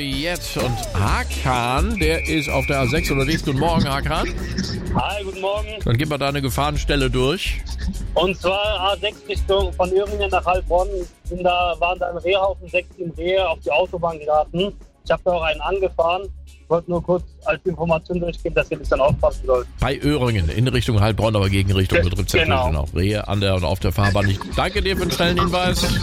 jetzt. Und Hakan, der ist auf der A6 unterwegs. Guten Morgen, Hakan. Hi, guten Morgen. Dann gib mal deine Gefahrenstelle durch. Und zwar A6 Richtung von Öhringen nach Heilbronn. Waren da im Rehhaufen 6 Rehe auf die Autobahn geraten. Ich habe da auch einen angefahren. Ich wollte nur kurz als Information durchgeben, dass ihr ein bisschen aufpassen sollt. Bei Öhringen in Richtung Heilbronn, aber Gegenrichtung betrifft es Genau. natürlich auch Rehe an der und auf der Fahrbahn. Ich danke dir für den schnellen Hinweis.